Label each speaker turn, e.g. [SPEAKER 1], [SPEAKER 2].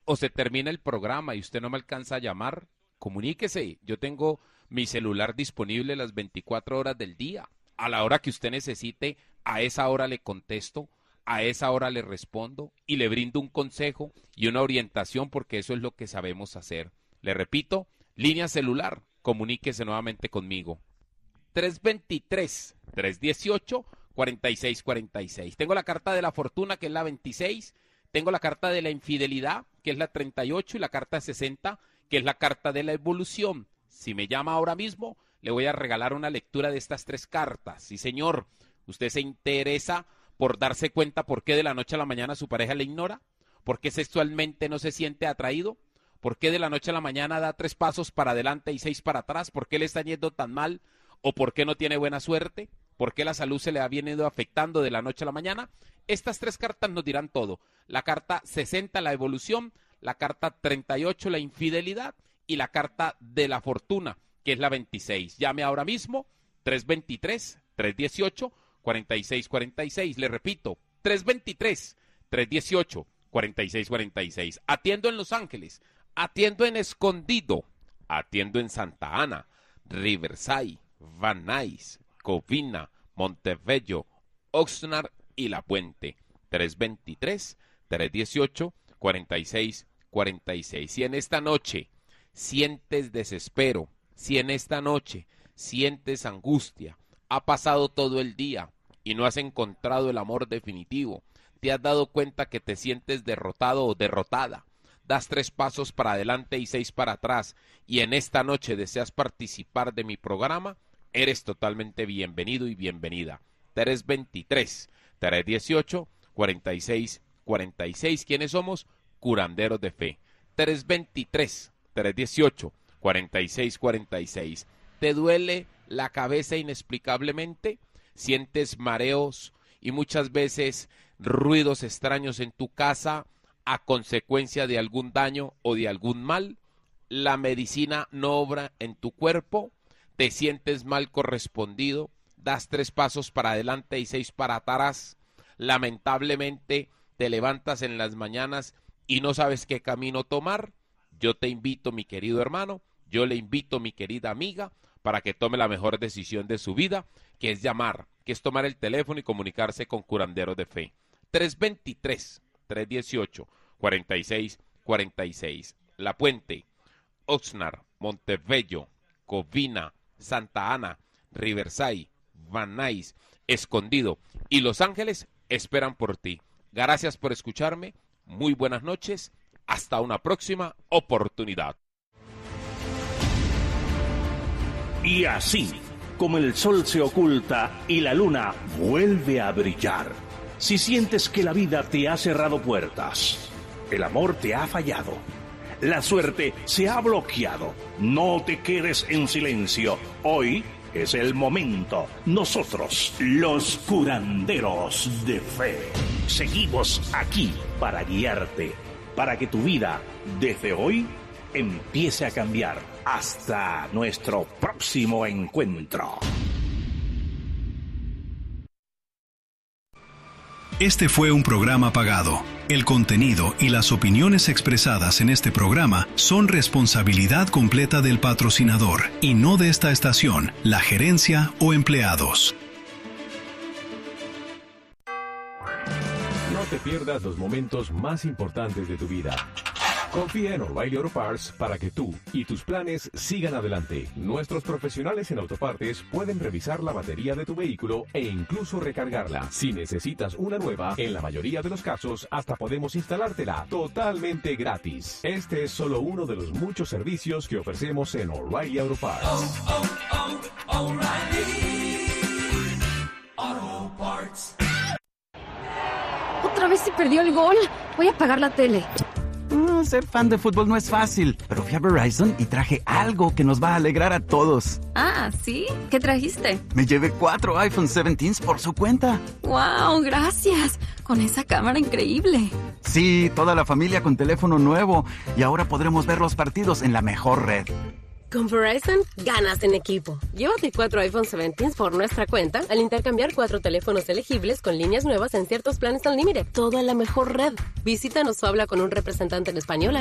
[SPEAKER 1] o se termina el programa y usted no me alcanza a llamar, comuníquese. Yo tengo mi celular disponible las 24 horas del día. A la hora que usted necesite, a esa hora le contesto, a esa hora le respondo y le brindo un consejo y una orientación porque eso es lo que sabemos hacer. Le repito, línea celular, comuníquese nuevamente conmigo. 323-318-4646. Tengo la carta de la fortuna, que es la 26. Tengo la carta de la infidelidad, que es la 38, y la carta 60, que es la carta de la evolución. Si me llama ahora mismo, le voy a regalar una lectura de estas 3 cartas. Sí, señor, usted se interesa por darse cuenta por qué de la noche a la mañana su pareja le ignora, por qué sexualmente no se siente atraído, por qué de la noche a la mañana da 3 pasos para adelante y 6 para atrás, por qué le está yendo tan mal o por qué no tiene buena suerte, por qué la salud se le ha venido afectando de la noche a la mañana. Estas 3 cartas nos dirán todo. La carta 60, la evolución, la carta 38, la infidelidad, y la carta de la fortuna, que es la 26. Llame ahora mismo, 323-318-4646. Le repito, 323-318-4646. Atiendo en Los Ángeles, atiendo en Escondido, atiendo en Santa Ana, Riverside, Van Nuys, Covina, Montebello, Oxnard y La Puente. 323-318-4646. Si en esta noche sientes desespero, si en esta noche sientes angustia, ha pasado todo el día y no has encontrado el amor definitivo, te has dado cuenta que te sientes derrotado o derrotada, das 3 pasos para adelante y 6 para atrás, y en esta noche deseas participar de mi programa, eres totalmente bienvenido y bienvenida. 323-318-4646. ¿Quiénes somos? Curanderos de fe. 323-318-4646. ¿Te duele la cabeza inexplicablemente? ¿Sientes mareos y muchas veces ruidos extraños en tu casa a consecuencia de algún daño o de algún mal? ¿La medicina no obra en tu cuerpo? ¿Te sientes mal correspondido? ¿Das 3 pasos para adelante y 6 para atrás? Lamentablemente te levantas en las mañanas y no sabes qué camino tomar. Yo te invito, mi querido hermano, yo le invito, mi querida amiga, para que tome la mejor decisión de su vida, que es llamar, que es tomar el teléfono y comunicarse con Curanderos de Fe. 323-318-4646. La Puente, Oxnard, Montebello, Covina, Santa Ana, Riverside, Van Nuys, Escondido y Los Ángeles esperan por ti. Gracias por escucharme. Muy buenas noches. Hasta una próxima oportunidad.
[SPEAKER 2] Y así, como el sol se oculta y la luna vuelve a brillar, si sientes que la vida te ha cerrado puertas, el amor te ha fallado, la suerte se ha bloqueado, no te quedes en silencio. Hoy es el momento. Nosotros, los curanderos de fe, seguimos aquí para guiarte, para que tu vida, desde hoy, empiece a cambiar. Hasta nuestro próximo encuentro.
[SPEAKER 3] Este fue un programa pagado. El contenido y las opiniones expresadas en este programa son responsabilidad completa del patrocinador y no de esta estación, la gerencia o empleados.
[SPEAKER 4] No te pierdas los momentos más importantes de tu vida. Confía en O'Reilly Auto Parts para que tú y tus planes sigan adelante. Nuestros profesionales en autopartes pueden revisar la batería de tu vehículo e incluso recargarla. Si necesitas una nueva, en la mayoría de los casos hasta podemos instalártela totalmente gratis. Este es solo uno de los muchos servicios que ofrecemos en O'Reilly Auto Parts.
[SPEAKER 5] O'Reilly Auto Parts.
[SPEAKER 6] Otra vez se perdió el gol. Voy a apagar la tele.
[SPEAKER 7] Ser fan de fútbol no es fácil, pero fui a Verizon y traje algo que nos va a alegrar a todos.
[SPEAKER 6] Ah, ¿sí? ¿Qué trajiste?
[SPEAKER 7] Me llevé 4 iPhone 17 por su cuenta.
[SPEAKER 6] ¡Wow! Gracias. Con esa cámara increíble.
[SPEAKER 7] Sí, toda la familia con teléfono nuevo. Y ahora podremos ver los partidos en la mejor red.
[SPEAKER 8] Con Verizon, ganas en equipo. Llévate 4 iPhone 17 por nuestra cuenta al intercambiar 4 teléfonos elegibles con líneas nuevas en ciertos planes al límite. Todo en la mejor red. Visítanos o habla con un representante en español